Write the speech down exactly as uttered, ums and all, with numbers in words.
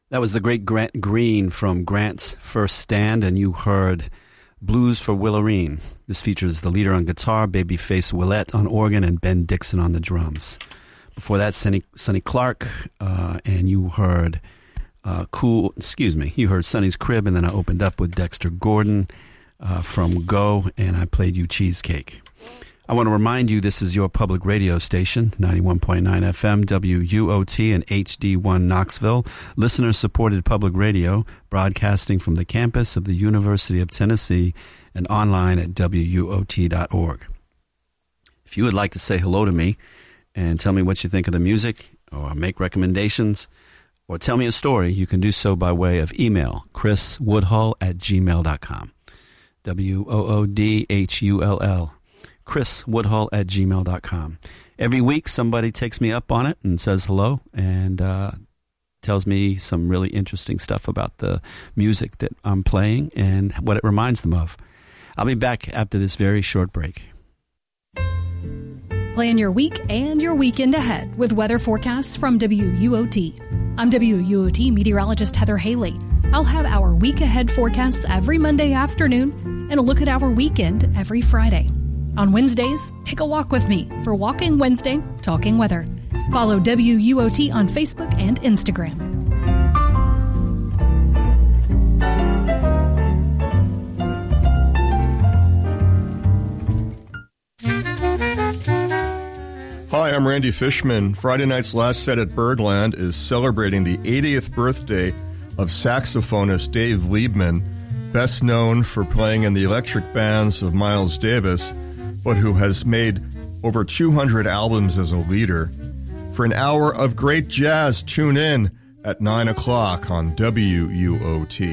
That was the great Grant Green from Grant's First Stand, and you heard Blues for Willarine. This features the leader on guitar, Babyface Willette on organ, and Ben Dixon on the drums. Before that, Sonny, Sonny Clark, uh, and you heard uh, Cool, excuse me, you heard Sonny's Crib, and then I opened up with Dexter Gordon uh, from Go, and I played you Cheesecake. I want to remind you this is your public radio station, ninety-one point nine F M, W U O T and H D one Knoxville, listener-supported public radio, broadcasting from the campus of the University of Tennessee and online at W U O T dot org. If you would like to say hello to me and tell me what you think of the music, or make recommendations, or tell me a story, you can do so by way of email, chris woodhull at gmail dot com. W O O D H U L L. chris woodhull at gmail dot com. Every week somebody takes me up on it and says hello and uh, tells me some really interesting stuff about the music that I'm playing and what it reminds them of. I'll be back after this very short break. Plan your week and your weekend ahead with weather forecasts from W U O T. I'm W U O T meteorologist Heather Haley. I'll have our week ahead forecasts every Monday afternoon and a look at our weekend every Friday. On Wednesdays, take a walk with me for Walking Wednesday, Talking Weather. Follow W U O T on Facebook and Instagram. Hi, I'm Randy Fishman. Friday night's last set at Birdland is celebrating the eightieth birthday of saxophonist Dave Liebman, best known for playing in the electric bands of Miles Davis, but who has made over two hundred albums as a leader. For an hour of great jazz, tune in at nine o'clock on W U O T.